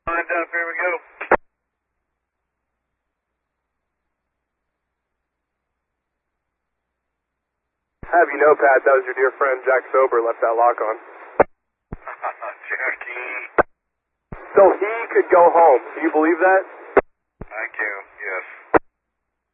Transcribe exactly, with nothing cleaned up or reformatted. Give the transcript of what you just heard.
Lined up, here we go. Have you know, Pat, that was your dear friend Jack Sober left that lock on. Jackie. So he could go home. Can you believe that?